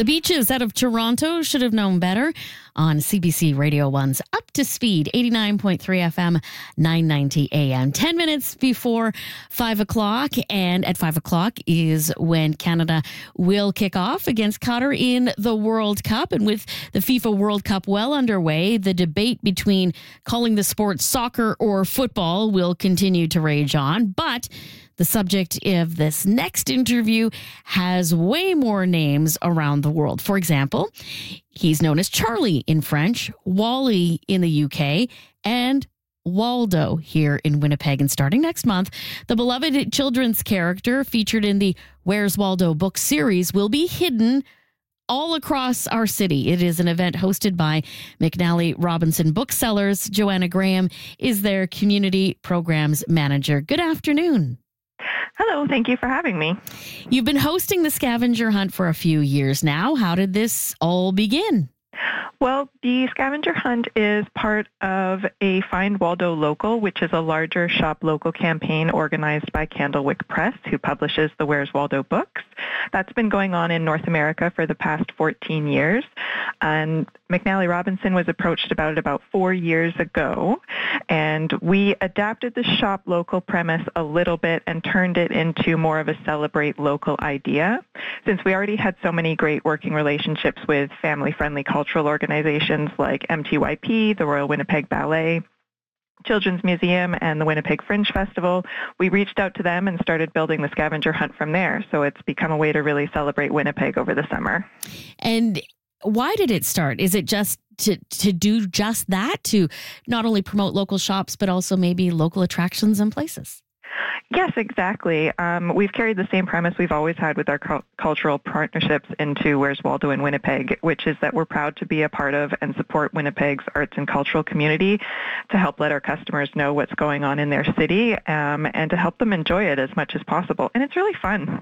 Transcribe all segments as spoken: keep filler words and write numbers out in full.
The Beaches out of Toronto should have known better on C B C Radio one's Up to Speed, eighty-nine point three F M, nine ninety A M. Ten minutes before five o'clock, and at five o'clock is when Canada will kick off against Qatar in the World Cup. And with the FIFA World Cup well underway, the debate between calling the sport soccer or football will continue to rage on. But the subject of this next interview has way more names around the world. For example, he's known as Charlie in French, Wally in the U K, and Waldo here in Winnipeg. And starting next month, the beloved children's character featured in the Where's Waldo book series will be hidden all across our city. It is an event hosted by McNally Robinson Booksellers. Joanna Graham is their community programs manager. Good afternoon. Hello, thank you for having me. You've been hosting the scavenger hunt for a few years now. How did this all begin? Well, the scavenger hunt is part of a Find Waldo Local, which is a larger Shop Local campaign organized by Candlewick Press, who publishes the Where's Waldo books. That's been going on in North America for the past fourteen years. And McNally Robinson was approached about it about four years ago. And we adapted the Shop Local premise a little bit and turned it into more of a celebrate local idea. Since we already had so many great working relationships with family-friendly cultural organizations like M T Y P, the Royal Winnipeg Ballet, Children's Museum, and the Winnipeg Fringe Festival, we reached out to them and started building the scavenger hunt from there. So it's become a way to really celebrate Winnipeg over the summer. And why did it start? Is it just to, to do just that, to not only promote local shops, but also maybe local attractions and places? Yes, exactly. Um, we've carried the same premise we've always had with our cu- cultural partnerships into Where's Waldo in Winnipeg, which is that we're proud to be a part of and support Winnipeg's arts and cultural community to help let our customers know what's going on in their city um, and to help them enjoy it as much as possible. And it's really fun.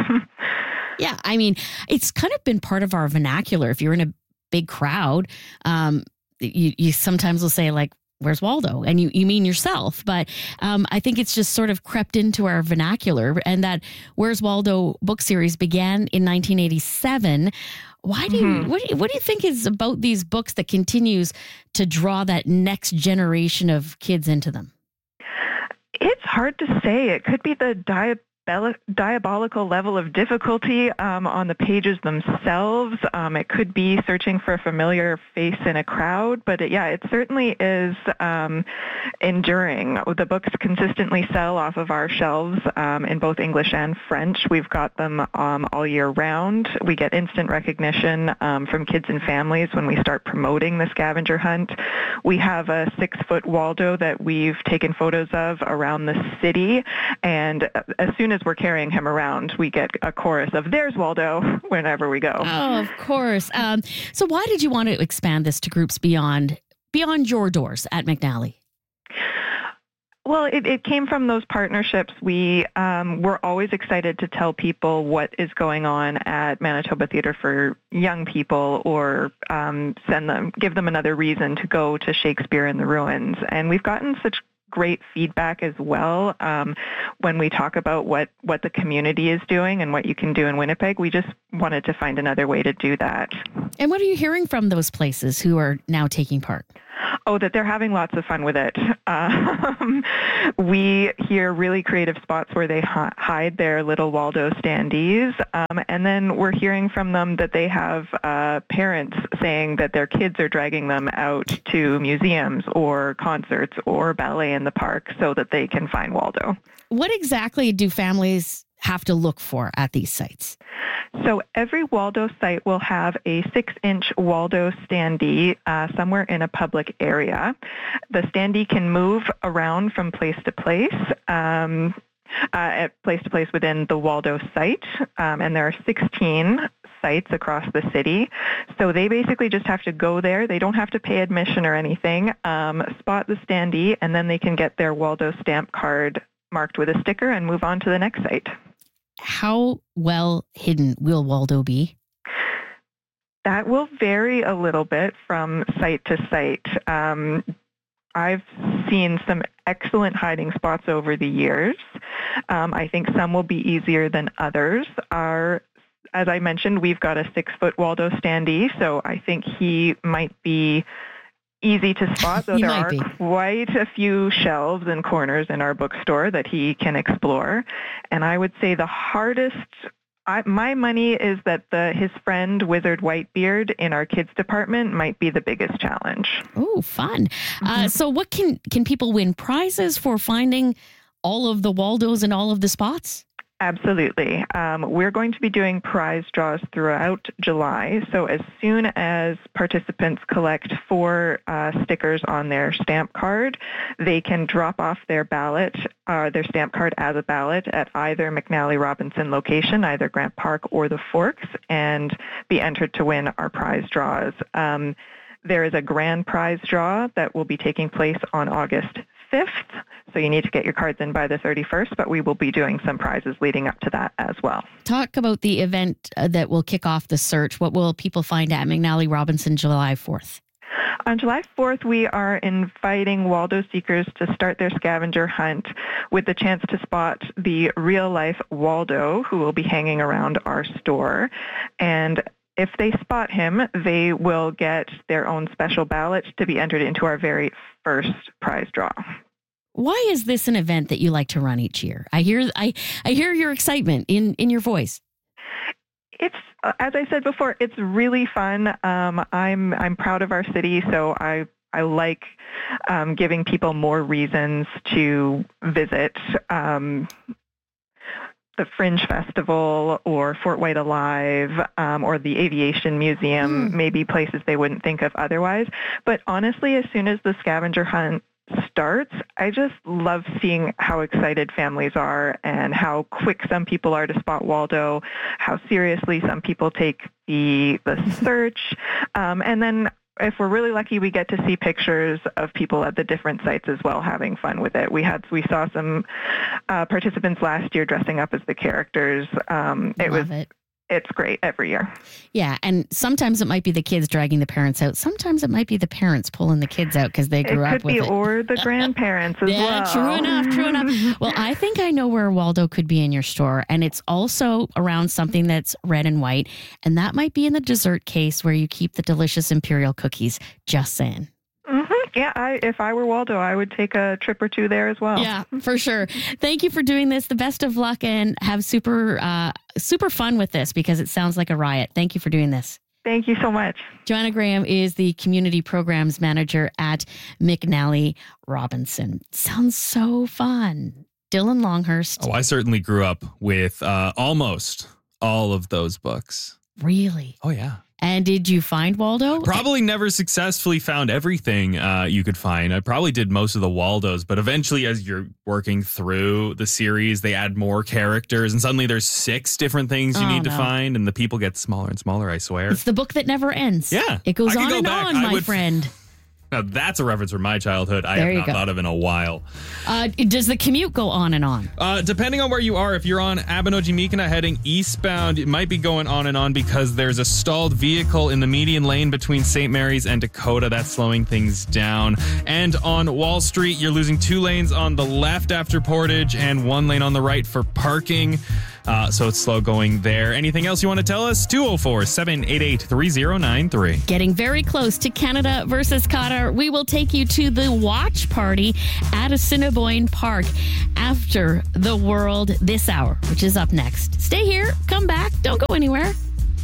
Yeah, I mean, it's kind of been part of our vernacular. If you're in a big crowd, um, you, you sometimes will say like, Where's Waldo? And you, you mean yourself. But um, I think it's just sort of crept into our vernacular. And that Where's Waldo book series began in nineteen eighty-seven. Why do you, mm-hmm. what, do you, what do you think is about these books that continues to draw that next generation of kids into them? It's hard to say. It could be the diabetic. diabolical level of difficulty um, on the pages themselves. Um, it could be searching for a familiar face in a crowd, but it, yeah, it certainly is um, enduring. The books consistently sell off of our shelves um, in both English and French. We've got them um, all year round. We get instant recognition um, from kids and families when we start promoting the scavenger hunt. We have a six-foot Waldo that we've taken photos of around the city, and as soon as we're carrying him around, we get a chorus of "There's Waldo" whenever we go. Oh, of course. Um, so why did you want to expand this to groups beyond beyond your doors at McNally? Well, it, it came from those partnerships. We um, were always excited to tell people what is going on at Manitoba Theatre for Young People, or um, send them, give them another reason to go to Shakespeare in the Ruins. And we've gotten such great feedback as well um, when we talk about what, what the community is doing and what you can do in Winnipeg. We just wanted to find another way to do that. And what are you hearing from those places who are now taking part? Oh, that they're having lots of fun with it. Um, we hear really creative spots where they hi- hide their little Waldo standees. Um, and then we're hearing from them that they have uh, parents saying that their kids are dragging them out to museums or concerts or ballet in the park so that they can find Waldo. What exactly do families have to look for at these sites? So every Waldo site will have a six-inch Waldo standee uh, somewhere in a public area. The standee can move around from place to place, um, uh, at place to place within the Waldo site, um, and there are sixteen sites across the city. So they basically just have to go there. They don't have to pay admission or anything, um, spot the standee, and then they can get their Waldo stamp card marked with a sticker and move on to the next site. How well hidden will Waldo be? That will vary a little bit from site to site. Um, I've seen some excellent hiding spots over the years. Um, I think some will be easier than others. Our as I mentioned, we've got a six-foot Waldo standee, so I think he might be easy to spot, though there are be. quite a few shelves and corners in our bookstore that he can explore. And I would say the hardest, I, my money is that the his friend Wizard Whitebeard in our kids department might be the biggest challenge. Oh, fun. Mm-hmm. Uh, so what can, can people win prizes for finding all of the Waldos and all of the spots? Absolutely. Um, we're going to be doing prize draws throughout July. So as soon as participants collect four uh, stickers on their stamp card, they can drop off their ballot, uh, their stamp card as a ballot at either McNally Robinson location, either Grant Park or the Forks, and be entered to win our prize draws. Um, there is a grand prize draw that will be taking place on August fifth. So you need to get your cards in by the thirty-first, but we will be doing some prizes leading up to that as well. Talk about the event uh, that will kick off the search. What will people find at McNally Robinson July fourth? On July fourth, we are inviting Waldo seekers to start their scavenger hunt with the chance to spot the real-life Waldo who will be hanging around our store. And if they spot him, they will get their own special ballot to be entered into our very first prize draw. Why is this an event that you like to run each year? I hear I, I hear your excitement in, in your voice. It's, as I said before, it's really fun. Um, I'm I'm proud of our city, so I I like um, giving people more reasons to visit um, the Fringe Festival or Fort White Alive um, or the Aviation Museum, mm. maybe places they wouldn't think of otherwise. But honestly, as soon as the scavenger hunt starts, I just love seeing how excited families are and how quick some people are to spot Waldo, how seriously some people take the the search. Um, and then if we're really lucky, we get to see pictures of people at the different sites as well, having fun with it. We had we saw some uh, participants last year dressing up as the characters. Um, it Love was it. It's great every year. Yeah, and sometimes it might be the kids dragging the parents out. Sometimes it might be the parents pulling the kids out because they grew it up with be, it. Or the grandparents as yeah, well. True enough, true enough. Well, I think I know where Waldo could be in your store, and it's also around something that's red and white, and that might be in the dessert case where you keep the delicious imperial cookies. Just saying. Mm-hmm. Yeah, I, if I were Waldo, I would take a trip or two there as well. Yeah, for sure. Thank you for doing this. The best of luck, and have super, uh, super fun with this because it sounds like a riot. Thank you for doing this. Thank you so much. Joanna Graham is the Community Programs Manager at McNally Robinson. Sounds so fun. Dylan Longhurst. Oh, I certainly grew up with uh, almost all of those books. Really? Oh, yeah. And did you find Waldo? Probably never successfully found everything uh, you could find. I probably did most of the Waldos, but eventually as you're working through the series, they add more characters and suddenly there's six different things you oh, need no. to find and the people get smaller and smaller, I swear. It's the book that never ends. Yeah. It goes on go and back. on, I my would... friend. Now, that's a reference from my childhood I there have you not go. thought of in a while. Uh, does the commute go on and on? Uh, depending on where you are, if you're on Abinogi-Meekina heading eastbound, it might be going on and on because there's a stalled vehicle in the median lane between Saint Mary's and Dakota. That's slowing things down. And on Wall Street, you're losing two lanes on the left after Portage and one lane on the right for parking. Uh, so it's slow going there. Anything else you want to tell us? two oh four, seven eight eight, three oh nine three. Getting very close to Canada versus Qatar. We will take you to the watch party at Assiniboine Park after the World This Hour, which is up next. Stay here, come back, don't go anywhere.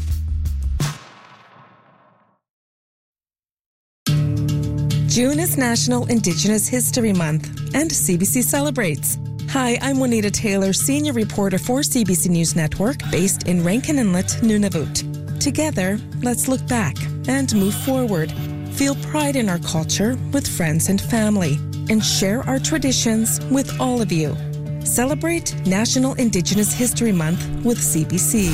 June is National Indigenous History Month, and C B C celebrates. Hi, I'm Juanita Taylor, senior reporter for C B C News Network, based in Rankin Inlet, Nunavut. Together, let's look back and move forward. Feel pride in our culture with friends and family, and share our traditions with all of you. Celebrate National Indigenous History Month with C B C.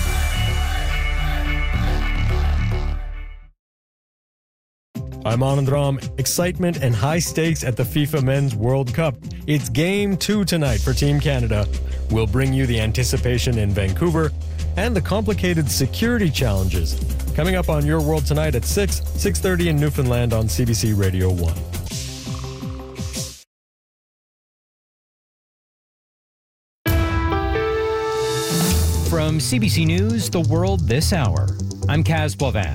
I'm Anand Ram. Excitement and high stakes at the FIFA Men's World Cup. It's game two tonight for Team Canada. We'll bring you the anticipation in Vancouver and the complicated security challenges. Coming up on Your World Tonight at six, six thirty in Newfoundland on C B C Radio one. From From C B C News, The World This Hour, I'm Kaz Boivin.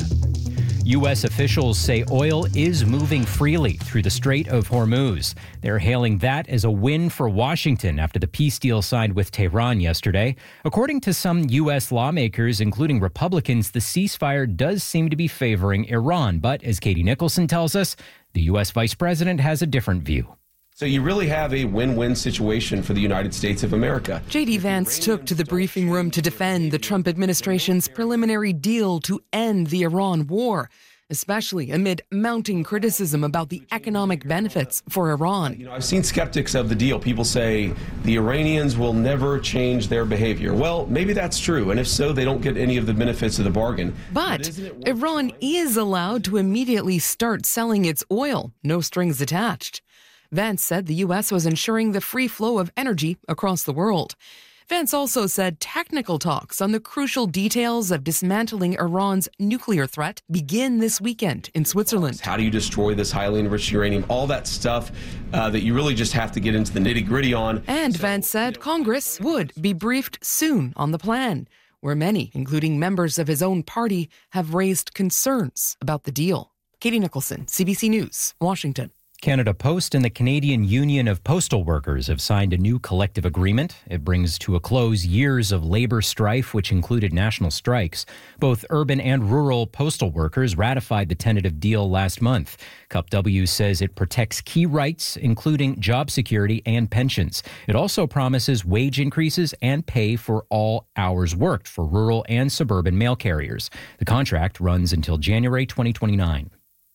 U S officials say oil is moving freely through the Strait of Hormuz. They're hailing that as a win for Washington after the peace deal signed with Tehran yesterday. According to some U S lawmakers, including Republicans, the ceasefire does seem to be favoring Iran. But as Katie Nicholson tells us, the U S vice president has a different view. So you really have a win-win situation for the United States of America. J D. Vance took to the briefing room to defend the Trump administration's preliminary deal to end the Iran war, especially amid mounting criticism about the economic benefits for Iran. You know, I've seen skeptics of the deal. People say the Iranians will never change their behavior. Well, maybe that's true, and if so, they don't get any of the benefits of the bargain. But, but Iran is allowed to immediately start selling its oil, no strings attached. Vance said the U S was ensuring the free flow of energy across the world. Vance also said technical talks on the crucial details of dismantling Iran's nuclear threat begin this weekend in Switzerland. How do you destroy this highly enriched uranium? All that stuff uh, that you really just have to get into the nitty-gritty on. And so, Vance said Congress would be briefed soon on the plan, where many, including members of his own party, have raised concerns about the deal. Katie Nicholson, C B C News, Washington. Canada Post and the Canadian Union of Postal Workers have signed a new collective agreement. It brings to a close years of labor strife, which included national strikes. Both urban and rural postal workers ratified the tentative deal last month. C U P W says it protects key rights, including job security and pensions. It also promises wage increases and pay for all hours worked for rural and suburban mail carriers. The contract runs until January twenty twenty-nine.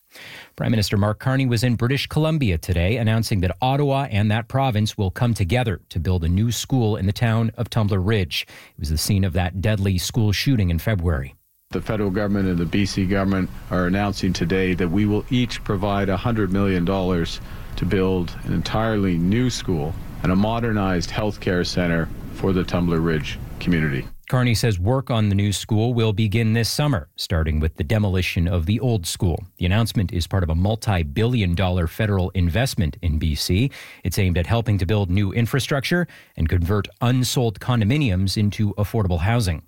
Prime Minister Mark Carney was in British Columbia today, announcing that Ottawa and that province will come together to build a new school in the town of Tumbler Ridge. It was the scene of that deadly school shooting in February. The federal government and the B C government are announcing today that we will each provide one hundred million dollars to build an entirely new school and a modernized healthcare center for the Tumbler Ridge community. Carney says work on the new school will begin this summer, starting with the demolition of the old school. The announcement is part of a multi-billion dollar federal investment in B C. It's aimed at helping to build new infrastructure and convert unsold condominiums into affordable housing.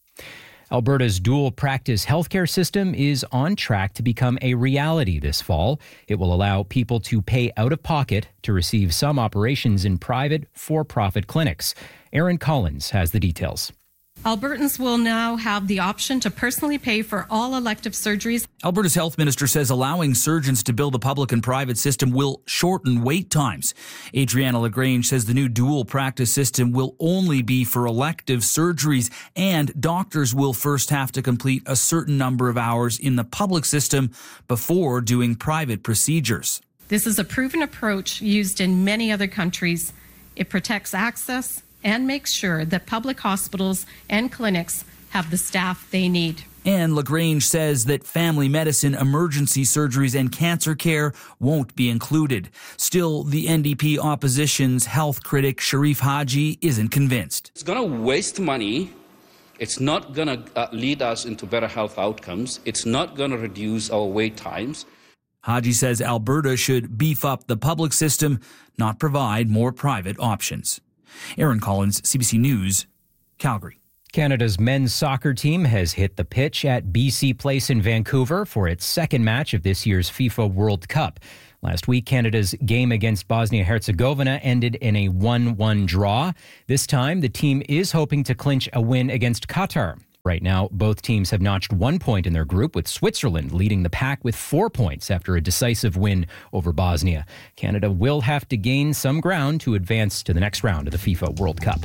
Alberta's dual practice healthcare system is on track to become a reality this fall. It will allow people to pay out of pocket to receive some operations in private for-profit clinics. Erin Collins has the details. Albertans will now have the option to personally pay for all elective surgeries. Alberta's health minister says allowing surgeons to bill the public and private system will shorten wait times. Adriana LaGrange says the new dual practice system will only be for elective surgeries, and doctors will first have to complete a certain number of hours in the public system before doing private procedures. This is a proven approach used in many other countries. It protects access and makes sure that public hospitals and clinics have the staff they need. And LaGrange says that family medicine, emergency surgeries, and cancer care won't be included. Still, the N D P opposition's health critic Sharif Haji isn't convinced. It's going to waste money. It's not going to uh, lead us into better health outcomes. It's not going to reduce our wait times. Haji says Alberta should beef up the public system, not provide more private options. Erin Collins, C B C News, Calgary. Canada's men's soccer team has hit the pitch at B C Place in Vancouver for its second match of this year's FIFA World Cup. Last week, Canada's game against Bosnia-Herzegovina ended in a one one draw. This time, the team is hoping to clinch a win against Qatar. Right now, both teams have notched one point in their group, with Switzerland leading the pack with four points after a decisive win over Bosnia. Canada will have to gain some ground to advance to the next round of the FIFA World Cup.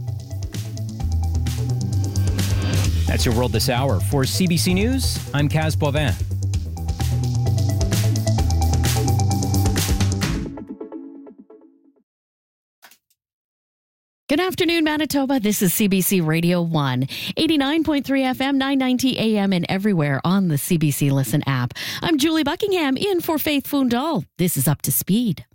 That's your World This Hour. For C B C News, I'm Kaz Boivin. Good afternoon, Manitoba. This is C B C Radio one, eighty-nine point three F M, nine ninety A M, and everywhere on the C B C Listen app. I'm Julie Buckingham in for Faith Fundal. This is Up to Speed.